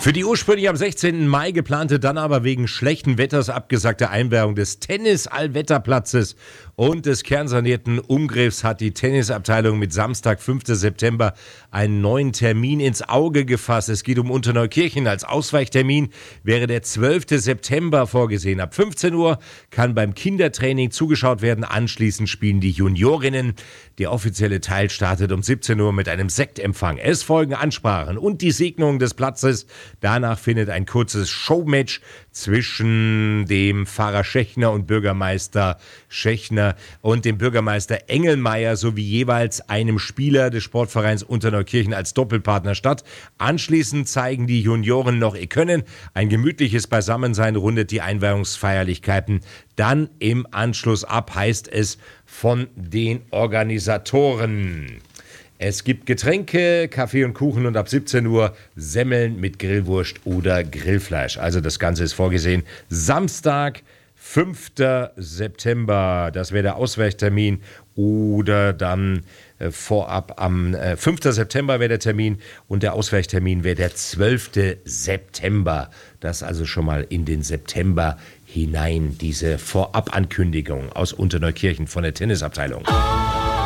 Für die ursprünglich am 16. Mai geplante, dann aber wegen schlechten Wetters abgesagte Einweihung des Tennis-Allwetterplatzes und des kernsanierten Umgriffs hat die Tennisabteilung mit Samstag, 5. September, einen neuen Termin ins Auge gefasst. Es geht um Unterneukirchen. Als Ausweichtermin wäre der 12. September vorgesehen. Ab 15 Uhr kann beim Kindertraining zugeschaut werden. Anschließend spielen die Juniorinnen. Der offizielle Teil startet um 17 Uhr mit einem Sektempfang. Es folgen Ansprachen und die Segnung des Platzes. Danach findet ein kurzes Showmatch zwischen dem Pfarrer Schechner und Bürgermeister Schechner und dem Bürgermeister Engelmeier sowie jeweils einem Spieler des Sportvereins Unterneukirchen als Doppelpartner statt. Anschließend zeigen die Junioren noch ihr Können. Ein gemütliches Beisammensein rundet die Einweihungsfeierlichkeiten dann im Anschluss ab, heißt es von den Organisatoren. Es gibt Getränke, Kaffee und Kuchen und ab 17 Uhr Semmeln mit Grillwurst oder Grillfleisch. Also das Ganze ist vorgesehen. Samstag, 5. September, das wäre der Ausweichtermin. Oder dann vorab am 5. September wäre der Termin und der Ausweichtermin wäre der 12. September. Das also schon mal in den September hinein, diese Vorabankündigung aus Unterneukirchen von der Tennisabteilung.